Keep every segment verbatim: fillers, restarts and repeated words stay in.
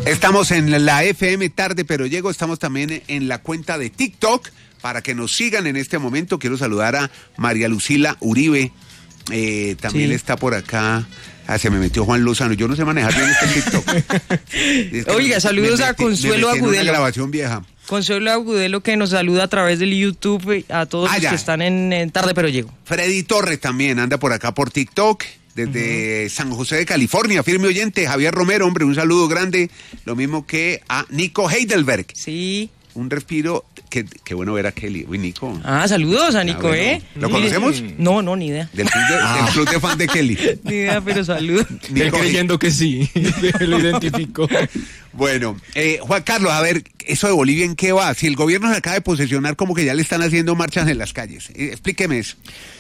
Estamos en la F M Tarde Pero Llego, estamos también en la cuenta de TikTok para que nos sigan en este momento. Quiero saludar a María Lucila Uribe, eh, también sí. Está por acá. Ah, se me metió Juan Lozano, yo no sé manejar bien este TikTok. Oiga, saludos me, me a Consuelo me Agudelo. Una grabación vieja. Consuelo Agudelo que nos saluda a través del YouTube a todos ah, los ya. que están en, en Tarde Pero Llego. Freddy Torres también anda por acá por TikTok. Desde uh-huh. San José de California, firme oyente, Javier Romero, hombre, un saludo grande, lo mismo que a Nico Heidelberg. Sí. Un respiro, qué, qué bueno ver a Kelly. Uy, Nico. Ah, saludos a Nico, ah, bueno. ¿eh? ¿Lo conocemos? No, no, ni idea. Del club de, ah. del club de fan de Kelly. Ni idea, pero saludos. Él creyendo que sí, lo identificó. Bueno, eh, Juan Carlos, a ver, eso de Bolivia, ¿en qué va? Si el gobierno se acaba de posesionar, como que ya le están haciendo marchas en las calles. Eh, explíqueme eso.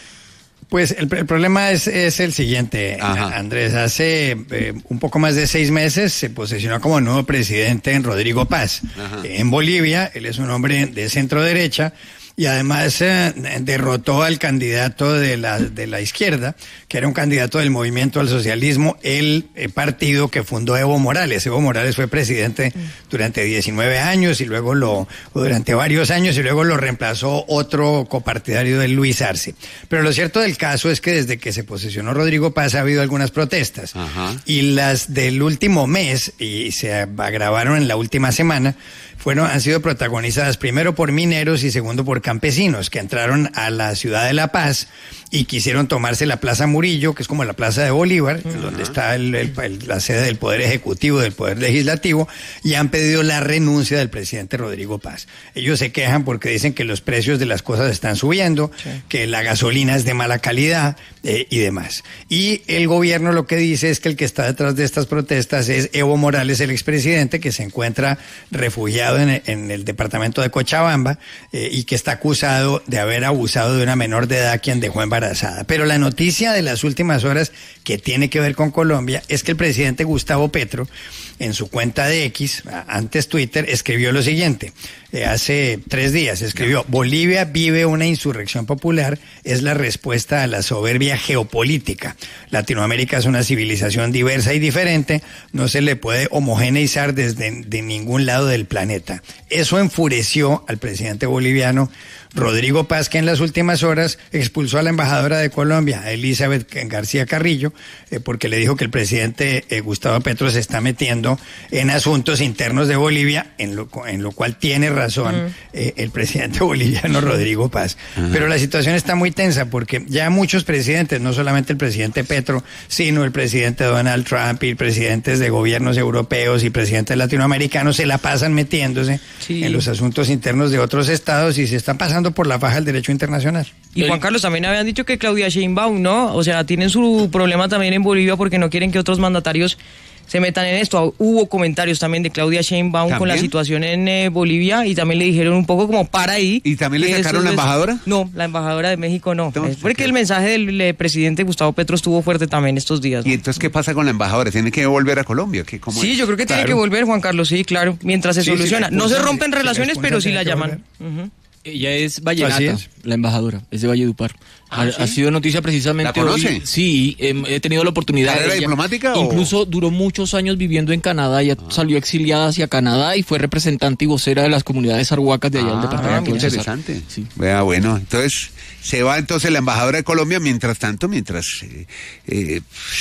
Pues el, el problema es, es el siguiente, Ajá. Andrés. Hace eh, un poco más de seis meses se posesionó como nuevo presidente en Rodrigo Paz. Eh, en Bolivia. Él es un hombre de centro derecha y además eh, derrotó al candidato de la, de la izquierda, que era un candidato del Movimiento al Socialismo, el eh, partido que fundó Evo Morales. Evo Morales fue presidente durante diecinueve años y luego lo, durante varios años y luego lo reemplazó otro copartidario de Luis Arce. Pero lo cierto del caso es que desde que se posesionó Rodrigo Paz ha habido algunas protestas. Ajá. Y las del último mes, y se agravaron en la última semana, fueron, han sido protagonizadas primero por mineros y segundo por campesinos que entraron a la ciudad de La Paz y quisieron tomarse la Plaza Murillo, que es como la Plaza de Bolívar, uh-huh. donde está el, el, el, la sede del Poder Ejecutivo, del Poder Legislativo, y han pedido la renuncia del presidente Rodrigo Paz. Ellos se quejan porque dicen que los precios de las cosas están subiendo, sí. que la gasolina es de mala calidad eh, y demás. Y el gobierno lo que dice es que el que está detrás de estas protestas es Evo Morales, el expresidente, que se encuentra refugiado en el, en el departamento de Cochabamba eh, y que está acusado de haber abusado de una menor de edad quien dejó embarazada. Pero la noticia de las últimas horas que tiene que ver con Colombia es que el presidente Gustavo Petro, en su cuenta de X, antes Twitter, escribió lo siguiente. Eh, hace tres días escribió: Bolivia vive una insurrección popular, es la respuesta a la soberbia geopolítica. Latinoamérica es una civilización diversa y diferente, no se le puede homogeneizar desde de ningún lado del planeta. Eso enfureció al presidente boliviano Rodrigo Paz, que en las últimas horas expulsó a la embajadora de Colombia, a Elizabeth García Carrillo, eh, porque le dijo que el presidente eh, Gustavo Petro se está metiendo en asuntos internos de Bolivia, en lo, en lo cual tiene razón uh-huh. eh, el presidente boliviano Rodrigo Paz. Uh-huh. Pero la situación está muy tensa porque ya muchos presidentes, no solamente el presidente Petro, sino el presidente Donald Trump y presidentes de gobiernos europeos y presidentes latinoamericanos se la pasan metiéndose sí. en los asuntos internos de otros estados y se están pasando por la faja del derecho internacional. Y Juan Carlos, también habían dicho que Claudia Sheinbaum, ¿no? O sea, tienen su problema también en Bolivia porque no quieren que otros mandatarios se metan en esto. Hubo comentarios también de Claudia Sheinbaum ¿También? con la situación en eh, Bolivia y también le dijeron un poco como para ahí. ¿Y también le sacaron la embajadora? No, la embajadora de México no. Entonces, porque ¿qué? El mensaje del eh, presidente Gustavo Petro estuvo fuerte también estos días, ¿no? ¿Y entonces qué pasa con la embajadora? ¿Tiene que volver a Colombia? ¿Qué, cómo sí, es? yo creo que claro. tiene que volver, Juan Carlos, sí, claro, mientras se sí, soluciona. Sí, no se rompen sí, relaciones, pero sí la llaman. Uh-huh. Ella es vallenata, es. la embajadora, es de Valledupar. ¿Ah, ha, sí? ha sido noticia precisamente. ¿La conoce? Hoy. Sí, eh, he tenido la oportunidad. ¿Carrera diplomática? Incluso o? duró muchos años viviendo en Canadá. Ella ah. salió exiliada hacia Canadá y fue representante y vocera de las comunidades arhuacas de allá ah, del departamento. Muy interesante. Sí. Vea, bueno, entonces se va entonces la embajadora de Colombia. Mientras tanto, mientras eh, eh,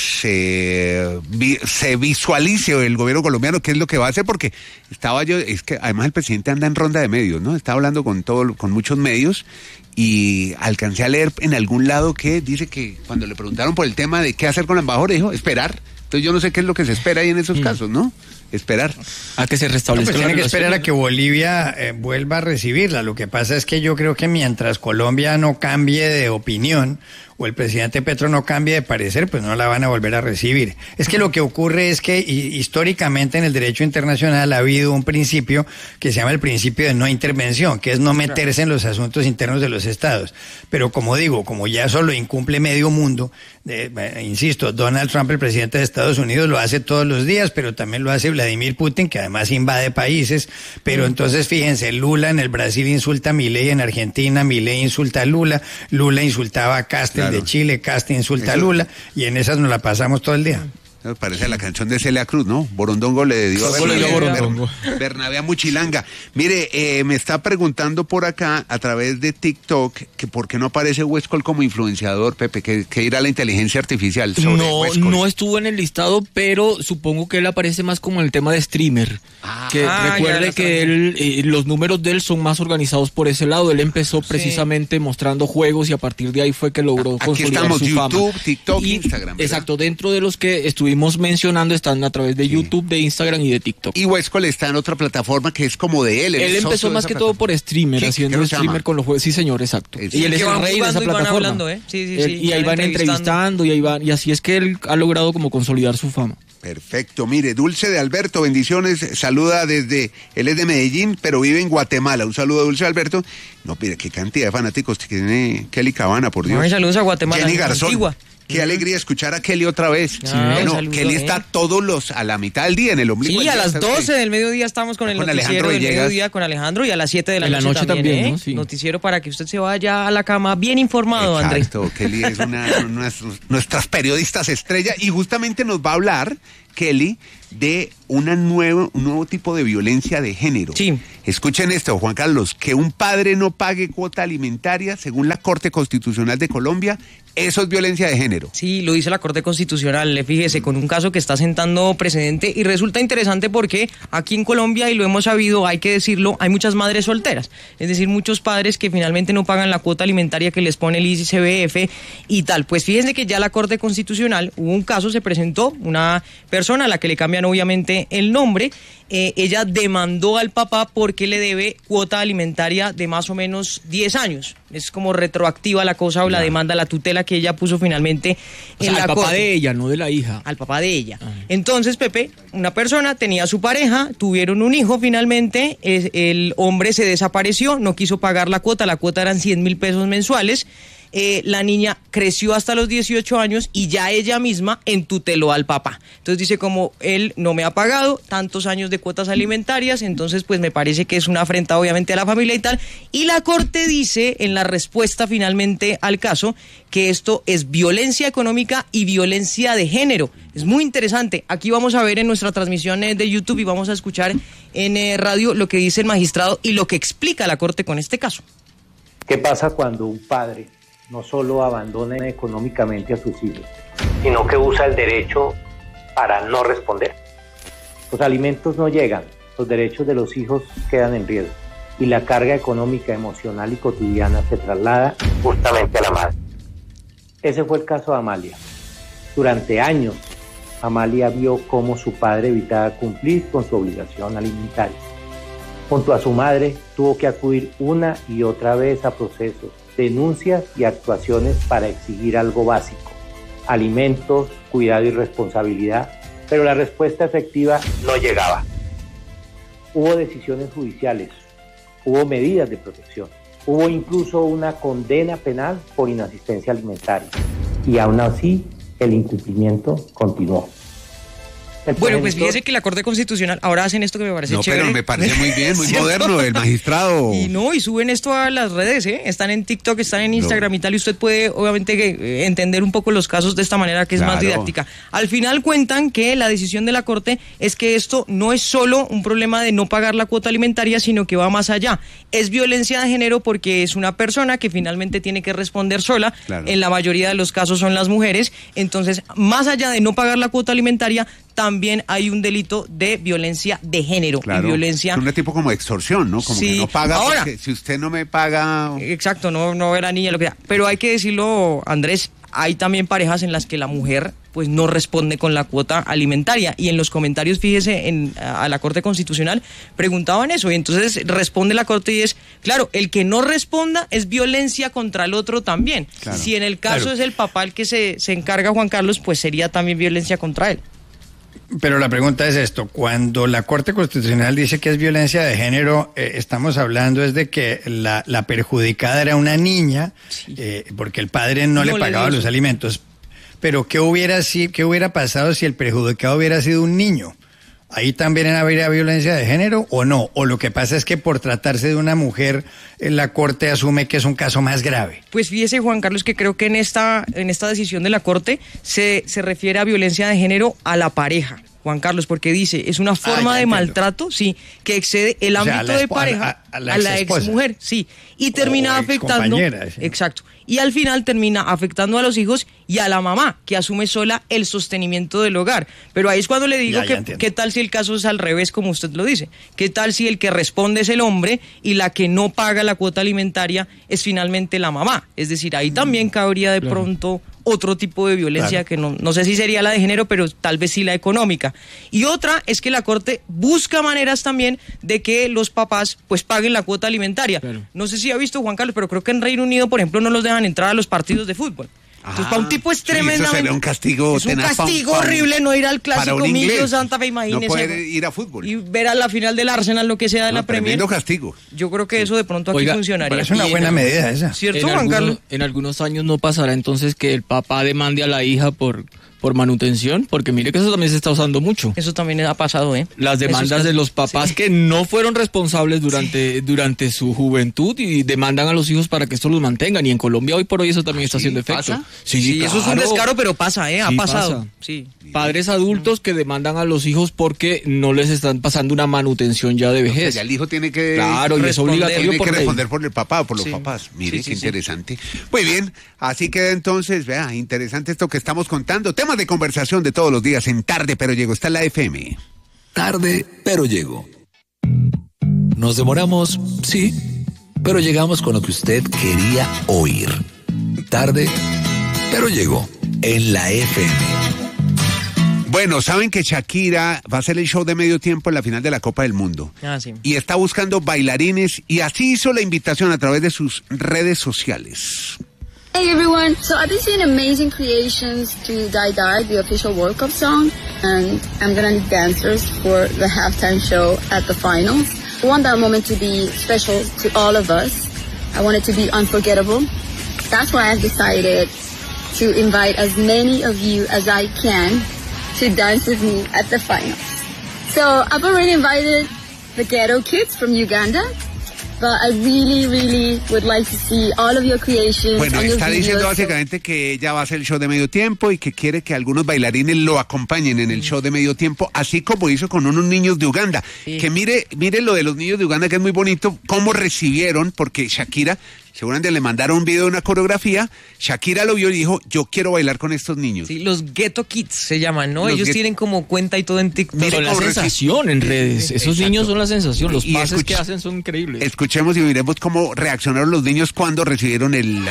se, vi, se visualice el gobierno colombiano qué es lo que va a hacer, porque estaba yo, es que además el presidente anda en ronda de medios, ¿no? Está hablando con todo, con muchos medios. Y alcancé a leer en algún lado que dice que cuando le preguntaron por el tema de qué hacer con la embajadora, dijo, esperar. Entonces yo no sé qué es lo que se espera ahí en esos mm. casos, ¿no? Esperar. A que se restablezca. No, pues tiene que esperar a que Bolivia eh, vuelva a recibirla. Lo que pasa es que yo creo que mientras Colombia no cambie de opinión o el presidente Petro no cambie de parecer, pues no la van a volver a recibir. Es que lo que ocurre es que y, históricamente en el derecho internacional ha habido un principio que se llama el principio de no intervención, que es no meterse en los asuntos internos de los estados. Pero como digo, como ya solo incumple medio mundo, eh, eh, insisto, Donald Trump, el presidente de Estados Unidos, lo hace todos los días, pero también lo hace Vladimir Putin, que además invade países. Pero entonces fíjense, Lula en el Brasil insulta a Milei, en Argentina Milei insulta a Lula, Lula insultaba a Castro de Chile, Castro insulta Eso. a Lula, y en esas nos la pasamos todo el día. Me parece la canción de Celia Cruz, ¿no? Borondongo le dio a Bernabé, Borondongo. Bernabé a Muchilanga. Mire, eh, me está preguntando por acá, a través de TikTok, que por qué no aparece Westcol como influenciador, Pepe, que, que irá la inteligencia artificial sobre No, Westcol. no estuvo en el listado, pero supongo que él aparece más como en el tema de streamer. Ah, que ah, recuerde ya, que él, eh, los números de él son más organizados por ese lado. Él empezó Sí. precisamente mostrando juegos y a partir de ahí fue que logró Aquí consolidar estamos, su YouTube, fama. TikTok, Y, Instagram, ¿verdad? exacto, dentro de los que estuvimos mencionando están a través de YouTube, de Instagram y de TikTok. Y Westcol está en otra plataforma que es como de él. Él es socio empezó de más esa que todo plataforma. por streamer, Kick, haciendo creo que se streamer llama. con los juegos. Sí, señor, exacto. Sí, y él que es el van rey de jugando esa y van plataforma. hablando, ¿eh? Sí, sí, Él- sí, y ahí van van entrevistando. entrevistando y ahí van, y así es que él ha logrado como consolidar su fama. Perfecto, mire, Dulce de Alberto, bendiciones, saluda desde, él es de Medellín, pero vive en Guatemala, un saludo a Dulce de Alberto. No, mire, qué cantidad de fanáticos tiene Kelly Cabana, por Dios. Ay, saludos a Guatemala. Jenny Garzón. Antigua. Qué alegría escuchar a Kelly otra vez. Sí, bueno, un saludo, Kelly eh. está todos los, a la mitad del día en el ombligo. Sí, del a día las está doce usted. del mediodía estamos con el Con noticiero Alejandro del Villegas. mediodía con Alejandro y a las siete de la En la noche, noche también, también, ¿eh? ¿no? Sí. Noticiero para que usted se vaya a la cama bien informado, Andrés. Exacto, Kelly es una de nuestras periodistas estrella y justamente nos va a hablar, Kelly, de una nueva, un nuevo tipo de violencia de género. Sí. Escuchen esto, Juan Carlos, que un padre no pague cuota alimentaria, según la Corte Constitucional de Colombia, eso es violencia de género. Sí, lo dice la Corte Constitucional, fíjese, con un caso que está sentando precedente y resulta interesante porque aquí en Colombia, y lo hemos sabido, hay que decirlo, hay muchas madres solteras, es decir, muchos padres que finalmente no pagan la cuota alimentaria que les pone el I C B F y tal. Pues fíjense que ya la Corte Constitucional, hubo un caso, se presentó una persona a la que le cambian obviamente el nombre, eh, ella demandó al papá porque le debe cuota alimentaria de más o menos diez años. Es como retroactiva la cosa o la demanda, la tutela que ella puso finalmente O en sea, la al papá corte. de ella, no de la hija. Al papá de ella. Entonces, Pepe, una persona tenía a su pareja, tuvieron un hijo finalmente, es- el hombre se desapareció, no quiso pagar la cuota, la cuota eran cien mil pesos mensuales. Eh, la niña creció hasta los dieciocho años y ya ella misma entuteló al papá. Entonces dice, como él no me ha pagado tantos años de cuotas alimentarias, entonces pues me parece que es una afrenta obviamente a la familia y tal. Y la Corte dice en la respuesta finalmente al caso que esto es violencia económica y violencia de género. Es muy interesante. Aquí vamos a ver en nuestra transmisión eh, de YouTube y vamos a escuchar en eh, radio lo que dice el magistrado y lo que explica la Corte con este caso. ¿Qué pasa cuando un padre no solo abandona económicamente a sus hijos, sino que usa el derecho para no responder? Los alimentos no llegan, los derechos de los hijos quedan en riesgo y la carga económica, emocional y cotidiana se traslada justamente a la madre. Ese fue el caso de Amalia. Durante años, Amalia vio cómo su padre evitaba cumplir con su obligación alimentaria. Junto a su madre, tuvo que acudir una y otra vez a procesos, denuncias y actuaciones para exigir algo básico: alimentos, cuidado y responsabilidad, pero la respuesta efectiva no llegaba. Hubo decisiones judiciales, hubo medidas de protección, hubo incluso una condena penal por inasistencia alimentaria, y aún así el incumplimiento continuó. El Bueno, pues progenitor- fíjese que la Corte Constitucional ahora hacen esto que me parece No, chévere. pero me parece muy bien, muy ¿Cierto? moderno, el magistrado. Y no, y suben esto a las redes, ¿eh? Están en TikTok, están en Instagram y tal, y usted puede obviamente eh, entender un poco los casos de esta manera que es más Claro. didáctica. Al final cuentan que la decisión de la Corte es que esto no es solo un problema de no pagar la cuota alimentaria, sino que va más allá. Es violencia de género porque es una persona que finalmente tiene que responder sola. Claro. En la mayoría de los casos son las mujeres. Entonces, más allá de no pagar la cuota alimentaria, también hay un delito de violencia de género Claro, y violencia. es un tipo como de extorsión, ¿no? Como Sí. que no paga, Ahora- porque si usted no me paga... Exacto, no, no era niña, lo que sea. Pero hay que decirlo, Andrés, hay también parejas en las que la mujer pues no responde con la cuota alimentaria. Y en los comentarios, fíjese, en, a la Corte Constitucional preguntaban eso. Y entonces responde la Corte y es, claro, el que no responda es violencia contra el otro también. Claro. Si en el caso Claro. es el papá el que se, se encarga, Juan Carlos, pues sería también violencia contra él. Pero la pregunta es esto: cuando la Corte Constitucional dice que es violencia de género, eh, estamos hablando es de que la, la perjudicada era una niña, eh, porque el padre no, No le le pagaba dio los eso. alimentos. Pero ¿qué hubiera, si, qué hubiera pasado si el perjudicado hubiera sido un niño? ¿ahí también habría violencia de género o no? O lo que pasa es que por tratarse de una mujer, la Corte asume que es un caso más grave. Pues fíjese, Juan Carlos, que creo que en esta, en esta decisión de la Corte se, se refiere a violencia de género a la pareja. Juan Carlos, porque dice, es una forma ah, de entiendo. maltrato, sí, que excede el ámbito o sea, de pareja a, a, a la, a la exmujer, sí, y termina afectando, sí. exacto, y al final termina afectando a los hijos y a la mamá, que asume sola el sostenimiento del hogar. Pero ahí es cuando le digo ya, ya que, ¿qué tal si el caso es al revés, como usted lo dice? ¿Qué tal si el que responde es el hombre y la que no paga la cuota alimentaria es finalmente la mamá? Es decir, ahí también cabría de claro. pronto otro tipo de violencia claro. que no, no sé si sería la de género, pero tal vez sí la económica. Y otra es que la Corte busca maneras también de que los papás pues paguen la cuota alimentaria. Claro. No sé si ha visto, Juan Carlos, pero creo que en Reino Unido, por ejemplo, no los dejan entrar a los partidos de fútbol. Entonces, ah, para un tipo es tremendamente... Sí, eso sería un castigo. Es un castigo pa, horrible no ir al clásico Millo Santa Fe, imagínese. No poder ir a fútbol. Y ver a la final del Arsenal, lo que sea de no, la Premier. Tremendo castigo. Yo creo que eso de pronto aquí Oiga, funcionaría. Es una buena medida esa. ¿Cierto, en Juan algunos, Carlos? En algunos años no pasará entonces que el papá demande a la hija por... por manutención, porque mire que eso también se está usando mucho. Eso también ha pasado, ¿eh? Las demandas de los papás sí. que no fueron responsables durante, sí. durante su juventud y demandan a los hijos para que esto los mantengan. Y en Colombia hoy por hoy eso también está sí, haciendo efecto. ¿Pasa? Sí, sí, claro. Eso es un descaro, pero pasa, ¿eh? Ha sí, pasado. Pasa. Sí. Padres adultos que demandan a los hijos porque no les están pasando una manutención ya de vejez. O sea, ya el hijo tiene que claro, y es obligatorio tiene por que ley. responder por el papá o por los sí. papás. Mire, sí, qué sí, interesante. Sí. Muy bien, así queda entonces, vea, interesante esto que estamos contando. Temas de conversación de todos los días en Tarde Pero Llego. Está en la F M. Tarde Pero Llego. Nos demoramos, sí, pero llegamos con lo que usted quería oír. Tarde Pero Llego en la F M. Bueno, saben que Shakira va a hacer el show de medio tiempo en la final de la Copa del Mundo. Ah, sí. Y está buscando bailarines y así hizo la invitación a través de sus redes sociales. Hey everyone, so I've been seeing amazing creations to Die Die, the official World Cup song, and I'm gonna need dancers for the halftime show at the finals. I want that moment to be special to all of us. I want it to be unforgettable. That's why I've decided to invite as many of you as I can to dance with me at the finals. So I've already invited the Ghetto Kids from Uganda. But I really, really would like to see all of your creations. Bueno, está videos, diciendo so. básicamente que ella va a hacer el show de medio tiempo y que quiere que algunos bailarines lo acompañen en el show de medio tiempo, así como hizo con unos niños de Uganda. Sí. Que mire, mire lo de los niños de Uganda, que es muy bonito, cómo recibieron, porque Shakira, seguramente le mandaron un video de una coreografía, Shakira lo vio y dijo, yo quiero bailar con estos niños. Sí, los Ghetto Kids se llaman, ¿no? Los Ellos get... tienen como cuenta y todo en TikTok. Mire, son la sensación en redes. Esos Exacto. niños son la sensación. Los y pases escuch... que hacen son increíbles. Escuchemos y miremos cómo reaccionaron los niños cuando recibieron el,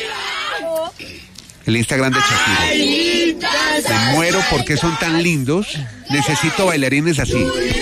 el Instagram de Shakira. Me muero porque son tan lindos. Necesito bailarines así.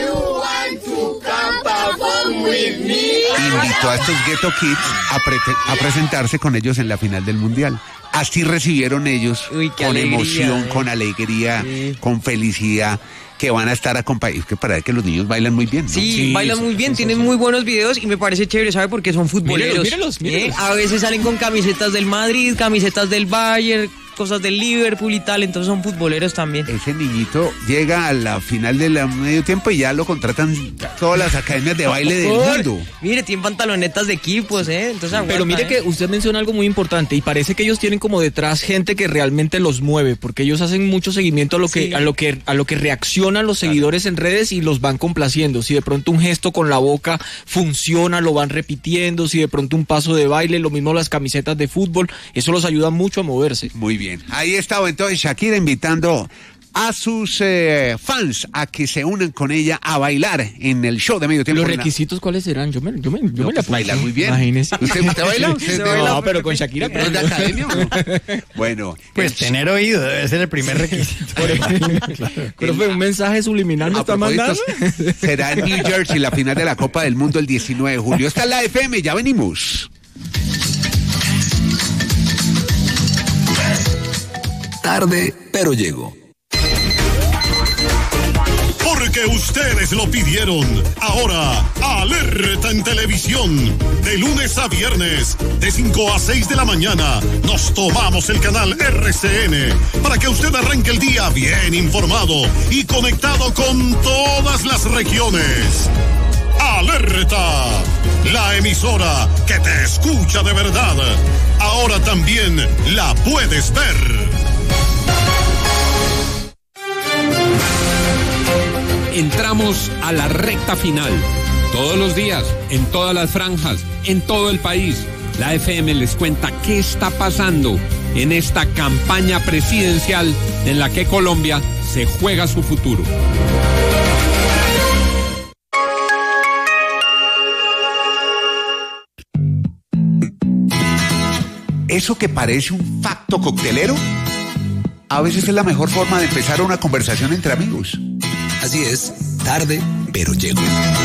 Invitó a estos Ghetto Kids a, pre- a presentarse con ellos en la final del Mundial. Así recibieron ellos Uy, con alegría, emoción, eh. con alegría, sí. con felicidad, que van a estar acompañados. Que para que los niños bailan muy bien, ¿no? Sí, sí bailan eso, muy bien, eso, tienen eso. muy buenos videos y me parece chévere, ¿sabe? Porque son futboleros. Mírelos, mírelos, mírelos. ¿Eh? A veces salen con camisetas del Madrid, camisetas del Bayern, cosas del Liverpool y tal, entonces son futboleros también. Ese niñito llega a la final del medio tiempo y ya lo contratan todas las academias de baile del mundo. Mire, tienen pantalonetas de equipos, ¿eh? Entonces aguanta, Pero mire ¿eh? que usted menciona algo muy importante y parece que ellos tienen como detrás gente que realmente los mueve, porque ellos hacen mucho seguimiento a lo que, sí. a lo que, a lo que reaccionan los claro. seguidores en redes y los van complaciendo. Si de pronto un gesto con la boca funciona, lo van repitiendo. Si de pronto un paso de baile, lo mismo las camisetas de fútbol, eso los ayuda mucho a moverse. Muy bien. Ahí estaba entonces Shakira invitando a sus eh, fans a que se unan con ella a bailar en el show de medio tiempo. ¿Los requisitos la... cuáles serán? Yo me, yo me, yo no, me la pues bailar muy bien. Imagínese. ¿Usted, usted baila? ¿Usted no, baila, no, pero con Shakira. ¿Pero es de academia o no? Bueno. Pues el... tener oído debe ser el primer requisito. Claro. Pero fue un mensaje subliminal, ¿me está mandando? Será en New Jersey la final de la Copa del Mundo el diecinueve de julio. Está en la F M, ya venimos. Tarde, pero llego. Porque porque ustedes lo pidieron. Ahora, Alerta en Televisión. De lunes a viernes, de cinco a seis de la mañana, nos tomamos el canal R C N para que usted arranque el día bien informado y conectado con todas las regiones. Alerta, la emisora que te escucha de verdad. Ahora también la puedes ver. Entramos a la recta final. Todos los días, en todas las franjas, en todo el país, la F M les cuenta qué está pasando en esta campaña presidencial en la que Colombia se juega su futuro. Eso que parece un facto coctelero, a veces es la mejor forma de empezar una conversación entre amigos. Así es, tarde, pero llego.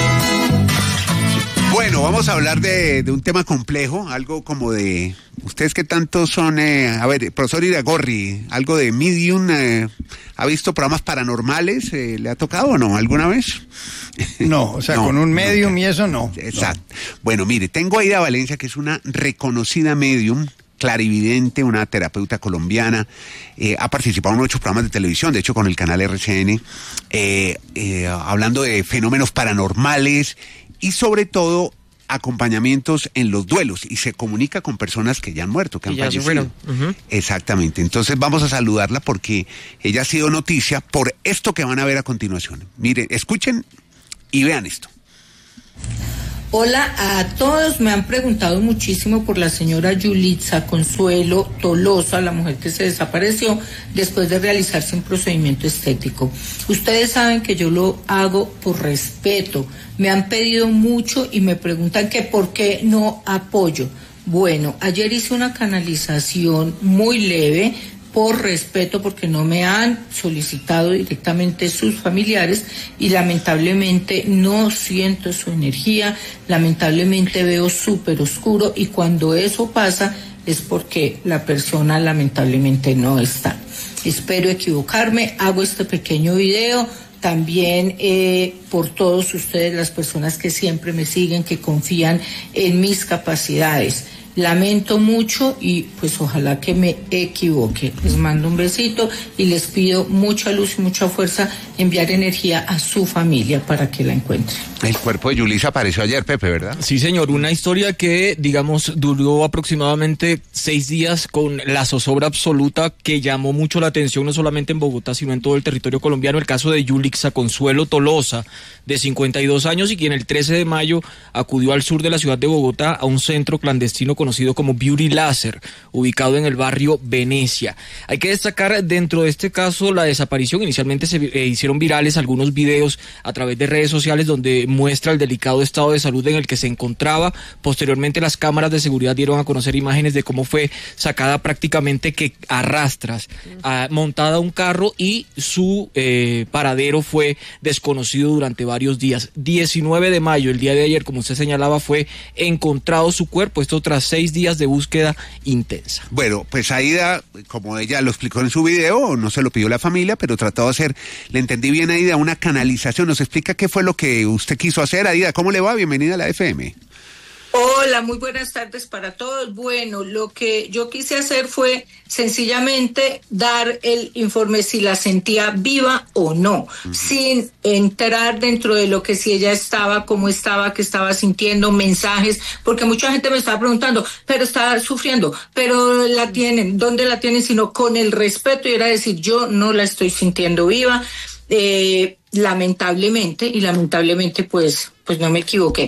Bueno, vamos a hablar de, de un tema complejo, algo como de... ¿Ustedes qué tanto son? Eh, a ver, profesor Iragorri, algo de medium, eh, ¿ha visto programas paranormales? Eh, ¿Le ha tocado o no alguna vez? No, o sea, no, con un medium no, y eso no. Exacto. No. Bueno, mire, tengo a Aida Valencia, que es una reconocida medium, clarividente, una terapeuta colombiana, eh, ha participado en ocho programas de televisión, de hecho con el canal R C N, eh, eh, hablando de fenómenos paranormales y sobre todo acompañamientos en los duelos, y se comunica con personas que ya han muerto, que han ya fallecido. Uh-huh. Exactamente. Entonces vamos a saludarla porque ella ha sido noticia por esto que van a ver a continuación. Miren, escuchen y vean esto. Hola a todos, me han preguntado muchísimo por la señora Yulitza Consuelo Tolosa, la mujer que se desapareció después de realizarse un procedimiento estético. Ustedes saben que yo lo hago por respeto, me han pedido mucho y me preguntan que por qué no apoyo. Bueno, ayer hice una canalización muy leve, por respeto, porque no me han solicitado directamente sus familiares y lamentablemente no siento su energía, lamentablemente veo súper oscuro, y cuando eso pasa es porque la persona lamentablemente no está. Espero equivocarme, hago este pequeño video también eh, por todos ustedes, las personas que siempre me siguen, que confían en mis capacidades. Lamento mucho y pues ojalá que me equivoque. Les mando un besito y les pido mucha luz y mucha fuerza, enviar energía a su familia para que la encuentren. El cuerpo de Yulitza apareció ayer, Pepe, ¿verdad? Sí, señor, una historia que, digamos, duró aproximadamente seis días con la zozobra absoluta, que llamó mucho la atención no solamente en Bogotá, sino en todo el territorio colombiano. El caso de Yulitza Consuelo Tolosa, de cincuenta y dos años, y quien el trece de mayo acudió al sur de la ciudad de Bogotá a un centro clandestino con conocido como Beauty Laser, ubicado en el barrio Venecia. Hay que destacar dentro de este caso la desaparición. Inicialmente se eh, hicieron virales algunos videos a través de redes sociales donde muestra el delicado estado de salud en el que se encontraba. Posteriormente las cámaras de seguridad dieron a conocer imágenes de cómo fue sacada prácticamente que a rastras, a, montada a un carro, y su eh, paradero fue desconocido durante varios días. diecinueve de mayo, el día de ayer, como usted señalaba, fue encontrado su cuerpo, esto tras seis días de búsqueda intensa. Bueno, pues Aida, como ella lo explicó en su video, no se lo pidió la familia, pero trató de hacer, le entendí bien, Aida, una canalización. ¿Nos explica qué fue lo que usted quiso hacer, Aida? ¿Cómo le va? Bienvenida a la F M. Hola, muy buenas tardes para todos. Bueno, lo que yo quise hacer fue sencillamente dar el informe si la sentía viva o no, uh-huh. sin entrar dentro de lo que si ella estaba, cómo estaba, qué estaba sintiendo, mensajes, porque mucha gente me estaba preguntando, pero está sufriendo, pero la tienen, ¿dónde la tienen? Sino con el respeto, y era decir, yo no la estoy sintiendo viva, eh, lamentablemente, y lamentablemente pues... pues no me equivoqué.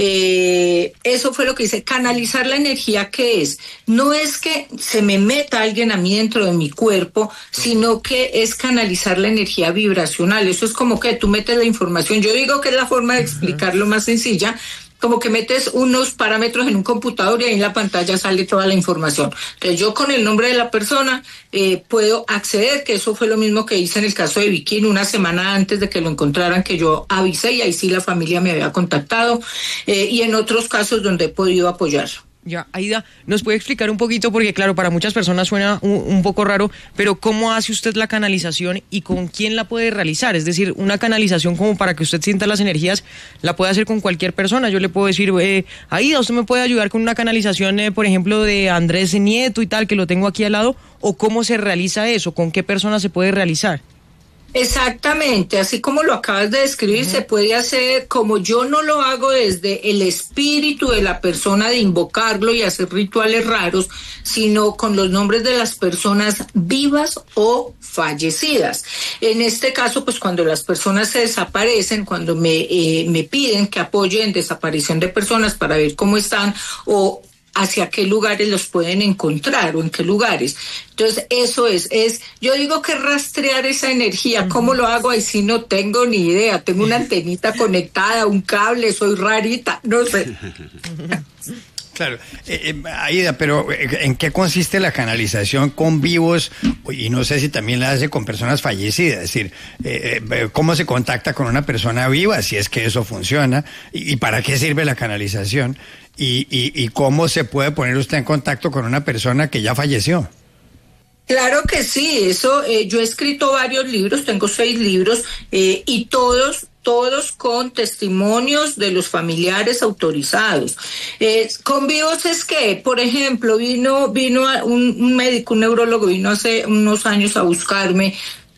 Eh, eso fue lo que hice, canalizar la energía. ¿Qué es? No es que se me meta alguien a mí dentro de mi cuerpo, sino que es canalizar la energía vibracional. Eso es como que tú metes la información. Yo digo que es la forma de explicarlo más sencilla, como que metes unos parámetros en un computador y ahí en la pantalla sale toda la información. Entonces yo con el nombre de la persona eh, puedo acceder, que eso fue lo mismo que hice en el caso de Bikini, una semana antes de que lo encontraran, que yo avisé y ahí sí la familia me había contactado, eh, y en otros casos donde he podido apoyar. Ya, Aida, ¿nos puede explicar un poquito? Porque claro, para muchas personas suena un, un poco raro, pero ¿cómo hace usted la canalización y con quién la puede realizar? Es decir, una canalización como para que usted sienta las energías, la puede hacer con cualquier persona. Yo le puedo decir, eh, Aida, ¿usted me puede ayudar con una canalización, eh, por ejemplo, de Andrés Nieto y tal, que lo tengo aquí al lado? ¿O cómo se realiza eso? ¿Con qué persona se puede realizar? Exactamente, así como lo acabas de describir, uh-huh. se puede hacer, como yo no lo hago desde el espíritu de la persona de invocarlo y hacer rituales raros, sino con los nombres de las personas vivas o fallecidas. En este caso, pues cuando las personas se desaparecen, cuando me, eh, me piden que apoye en desaparición de personas para ver cómo están o hacia qué lugares los pueden encontrar o en qué lugares. Entonces, eso es, es, yo digo que rastrear esa energía, ¿cómo lo hago? Ahí sí no tengo ni idea, tengo una antenita conectada, un cable, soy rarita, no sé. Claro, eh, eh, Aida, pero ¿en qué consiste la canalización con vivos? Y no sé si también la hace con personas fallecidas, es decir, eh, eh, ¿cómo se contacta con una persona viva, si es que eso funciona? ¿Y, y para qué sirve la canalización? Y, y, ¿Y cómo se puede poner usted en contacto con una persona que ya falleció? Claro que sí, eso, eh, yo he escrito varios libros, tengo seis libros, eh, y todos... todos con testimonios de los familiares autorizados. Eh, con vivos es que, por ejemplo, vino vino un, un médico, un neurólogo, vino hace unos años a buscarme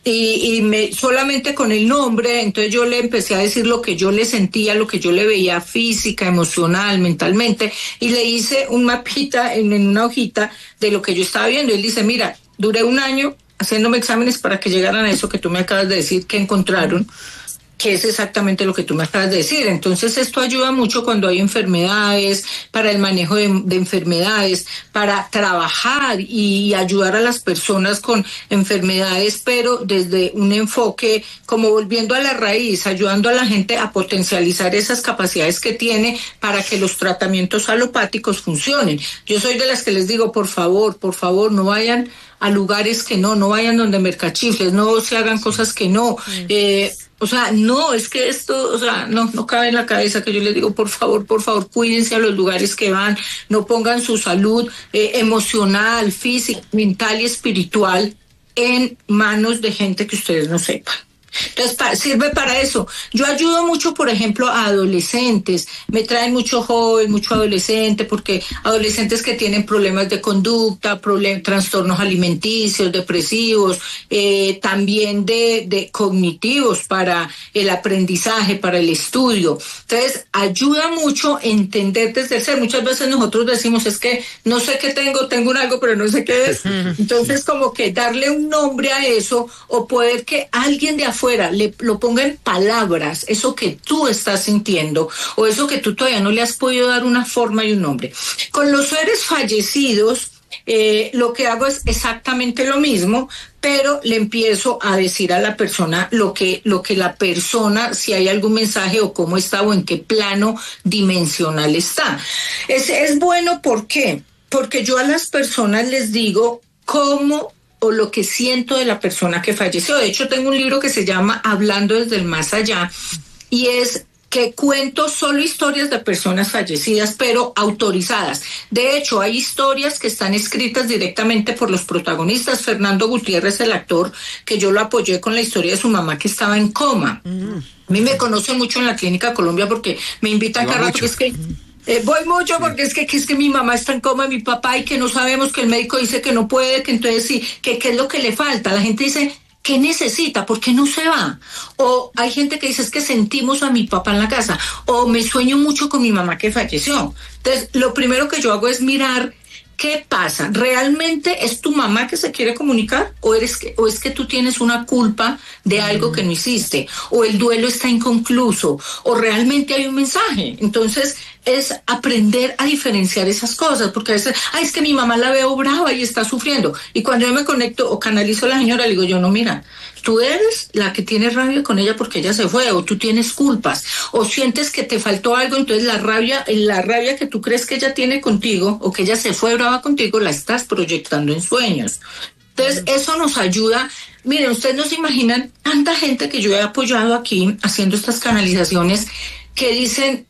y, y me solamente con el nombre, entonces yo le empecé a decir lo que yo le sentía, lo que yo le veía física, emocional, mentalmente, y le hice un mapita en, en una hojita de lo que yo estaba viendo. Y él dice, mira, duré un año haciéndome exámenes para que llegaran a eso que tú me acabas de decir que encontraron, que es exactamente lo que tú me acabas de decir. Entonces esto ayuda mucho cuando hay enfermedades, para el manejo de, de enfermedades, para trabajar y ayudar a las personas con enfermedades, pero desde un enfoque como volviendo a la raíz, ayudando a la gente a potencializar esas capacidades que tiene para que los tratamientos alopáticos funcionen. Yo soy de las que les digo, por favor, por favor, no vayan a lugares que no, no vayan donde mercachifles, no se hagan cosas que no, eh, o sea, no, es que esto, o sea, no, no cabe en la cabeza que yo les digo, por favor, por favor, cuídense a los lugares que van, no pongan su salud eh, emocional, física, mental y espiritual en manos de gente que ustedes no sepan. Entonces pa- sirve para eso. Yo ayudo mucho, por ejemplo, a adolescentes. Me traen mucho joven, mucho adolescente, porque adolescentes que tienen problemas de conducta, problem- trastornos alimenticios, depresivos, eh, también de, de cognitivos para el aprendizaje, para el estudio. Entonces ayuda mucho entender desde el ser. Muchas veces nosotros decimos, es que no sé qué tengo, tengo un algo, pero no sé qué es. Entonces como que darle un nombre a eso, o poder que alguien de afuera fuera, le lo ponga en palabras, eso que tú estás sintiendo o eso que tú todavía no le has podido dar una forma y un nombre. Con los seres fallecidos, eh, lo que hago es exactamente lo mismo, pero le empiezo a decir a la persona lo que, lo que la persona, si hay algún mensaje o cómo está o en qué plano dimensional está. Es, es bueno, ¿por qué? Porque yo a las personas les digo cómo o lo que siento de la persona que falleció. De hecho, tengo un libro que se llama Hablando desde el más allá, y es que cuento solo historias de personas fallecidas, pero autorizadas. De hecho, hay historias que están escritas directamente por los protagonistas. Fernando Gutiérrez, el actor, que yo lo apoyé con la historia de su mamá que estaba en coma. Mm. A mí me conocen mucho en la Clínica Colombia porque me invitan cada rato, que es que... Eh, voy mucho porque es que, que es que mi mamá está en coma, mi papá, y que no sabemos, que el médico dice que no puede, que entonces sí, que qué es lo que le falta. La gente dice, ¿qué necesita? ¿Por qué no se va? O hay gente que dice, es que sentimos a mi papá en la casa, o me sueño mucho con mi mamá que falleció. Entonces, lo primero que yo hago es mirar ¿qué pasa? ¿Realmente es tu mamá que se quiere comunicar? ¿O, eres que, o es que tú tienes una culpa de algo que no hiciste? ¿O el duelo está inconcluso? ¿O realmente hay un mensaje? Entonces es aprender a diferenciar esas cosas, porque a veces, ay, es que mi mamá la veo brava y está sufriendo. Y cuando yo me conecto o canalizo a la señora, le digo yo, no, mira, tú eres la que tiene rabia con ella porque ella se fue, o tú tienes culpas, o sientes que te faltó algo, entonces la rabia, la rabia que tú crees que ella tiene contigo, o que ella se fue brava contigo, la estás proyectando en sueños. Entonces, eso nos ayuda. Miren, ustedes no se imaginan tanta gente que yo he apoyado aquí haciendo estas canalizaciones que dicen,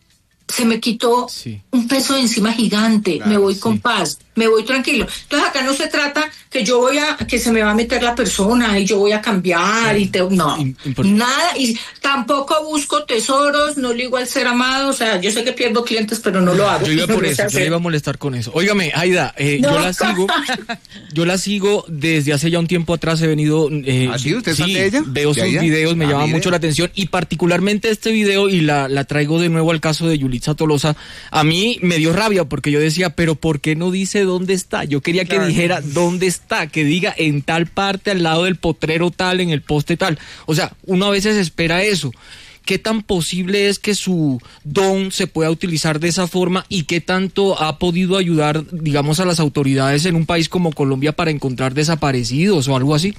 se me quitó sí. un peso de encima gigante, claro, me voy sí. con paz, me voy tranquilo. Entonces acá no se trata que yo voy a, que se me va a meter la persona y yo voy a cambiar sí. y te, no, nada, y tampoco busco tesoros, no le digo al ser amado, o sea, yo sé que pierdo clientes, pero no lo hago. Yo iba por eso, yo le iba a molestar con eso. Óigame, Aida, eh, no. yo la sigo, yo la sigo desde hace ya un tiempo atrás, he venido, eh, ¿Ah, sí? ¿Usted sí, de ella? Veo sus ella? videos, me ah, llama mire. mucho la atención, y particularmente este video, y la, la traigo de nuevo al caso de Yulitza Tolosa, a mí me dio rabia, porque yo decía, pero ¿por qué no dice dónde está? Yo quería que claro. dijera dónde está, que diga en tal parte, al lado del potrero tal, en el poste tal. O sea, uno a veces espera eso. ¿Qué tan posible es que su don se pueda utilizar de esa forma y qué tanto ha podido ayudar, digamos, a las autoridades en un país como Colombia para encontrar desaparecidos o algo así?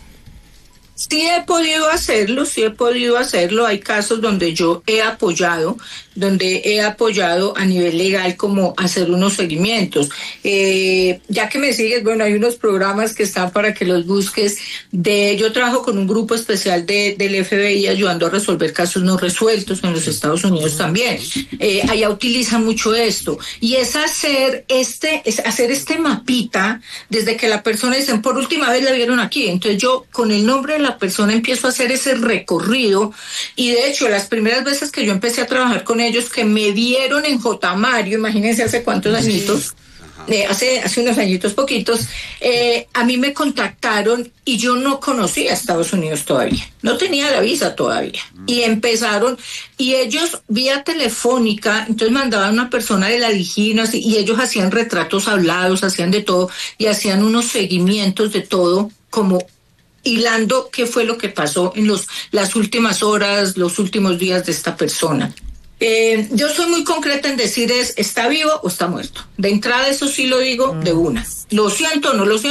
Sí he podido hacerlo, sí he podido hacerlo. Hay casos donde yo he apoyado, donde he apoyado a nivel legal como hacer unos seguimientos. Eh, ya que me sigues, bueno, hay unos programas que están para que los busques. De, yo trabajo con un grupo especial de, del F B I ayudando a resolver casos no resueltos en los Estados Unidos también. Eh, allá utilizan mucho esto. Y es hacer este, es hacer este mapita desde que la persona dicen, por última vez la vieron aquí. Entonces yo con el nombre de la persona empiezo a hacer ese recorrido y de hecho las primeras veces que yo empecé a trabajar con ellos que me vieron en J. Mario, imagínense hace cuántos añitos, eh, hace, hace unos añitos poquitos, eh, a mí me contactaron y yo no conocía a Estados Unidos todavía, no tenía la visa todavía y empezaron y ellos vía telefónica, entonces mandaban una persona de la Dijín y ellos hacían retratos hablados, hacían de todo y hacían unos seguimientos de todo como hilando qué fue lo que pasó en los las últimas horas, los últimos días de esta persona. Eh, yo soy muy concreta en decir es, ¿está vivo o está muerto? De entrada eso sí lo digo de una. Lo siento o no lo siento.